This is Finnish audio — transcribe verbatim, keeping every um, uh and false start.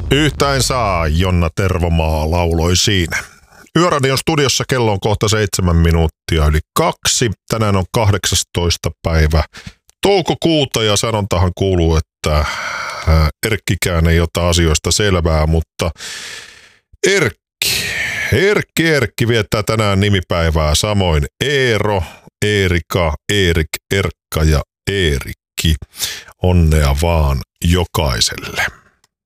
Yhtä saa, Jonna Tervomaa lauloi siinä. Yöradion studiossa kello on kohta seitsemän minuuttia yli kaksi. Tänään on kahdeksastoista päivä toukokuuta ja sanontahan kuuluu, että Erkkikään ei ota asioista selvää, mutta Erkki, Erkki, Erkki viettää tänään nimipäivää. Samoin Eero, Eerika, Eerik, Erkka ja Eerikki. Onnea vaan jokaiselle.